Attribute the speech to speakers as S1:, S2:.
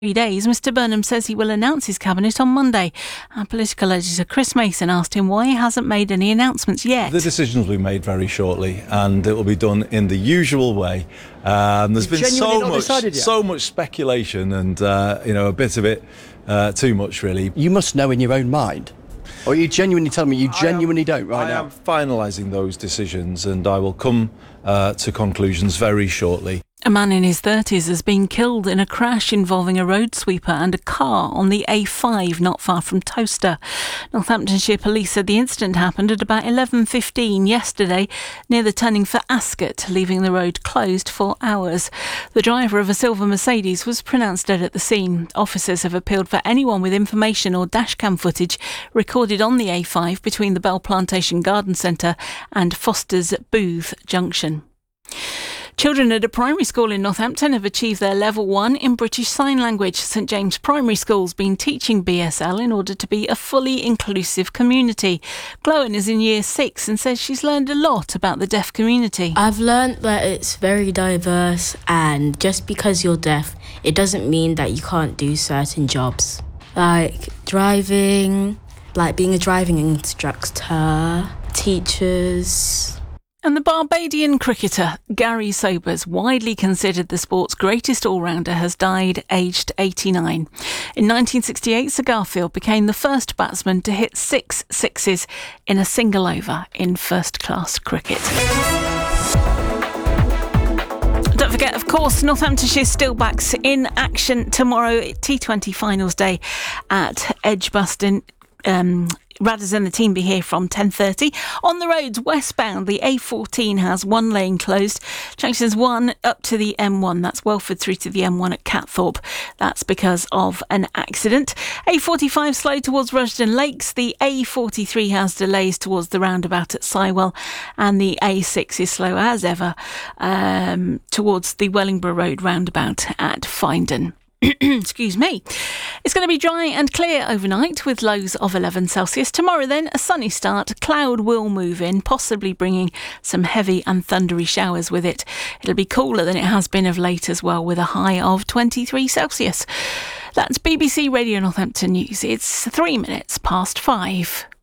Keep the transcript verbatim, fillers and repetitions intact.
S1: Three days, Mr Burnham says he will announce his cabinet on Monday. Our political editor Chris Mason asked him why he hasn't made any announcements yet.
S2: The decisions will be made very shortly, and it will be done in the usual way. Um, there's
S3: You've
S2: been so much,
S3: decided yet?
S2: so much speculation, and uh, you know, a bit of it uh, too much, really.
S3: You must know in your own mind. Or are you genuinely telling me you genuinely
S2: I am,
S3: don't right
S2: I
S3: now?
S2: I am finalising those decisions, and I will come uh, to conclusions very shortly.
S1: A man in his thirties has been killed in a crash involving a road sweeper and a car on the A five not far from Towcester. Northamptonshire Police said the incident happened at about eleven fifteen yesterday near the turning for Ascot, leaving the road closed for hours. The driver of a silver Mercedes was pronounced dead at the scene. Officers have appealed for anyone with information or dashcam footage recorded on the A five between the Bell Plantation Garden Centre and Foster's Booth Junction. Children at a primary school in Northampton have achieved their level one in British Sign Language. St James Primary School's been teaching B S L in order to be a fully inclusive community. Glowen is in year six and says she's learned a lot about the deaf community.
S4: I've learned that it's very diverse, and just because you're deaf, it doesn't mean that you can't do certain jobs. Like driving, like being a driving instructor, teachers.
S1: And the Barbadian cricketer Gary Sobers, widely considered the sport's greatest all-rounder, has died aged eighty-nine. In nineteen sixty-eight, Sir Garfield became the first batsman to hit six sixes in a single over in first-class cricket. Don't forget, of course, Northamptonshire Steelbacks in action tomorrow, T twenty finals day at Edgbaston. Um, Radders and the team be here from ten thirty. On the roads westbound, the A fourteen has one lane closed. Junctions one up to the M one. That's Welford through to the M one at Catthorpe. That's because of an accident. A forty-five slow towards Rushden Lakes. The A forty-three has delays towards the roundabout at Sywell. And the A six is slow as ever um, towards the Wellingborough Road roundabout at Findon. Excuse me. It's going to be dry and clear overnight with lows of eleven Celsius. Tomorrow then, a sunny start. Cloud will move in, possibly bringing some heavy and thundery showers with it. It'll be cooler than it has been of late as well, with a high of twenty-three Celsius. That's B B C Radio Northampton News. It's three minutes past five.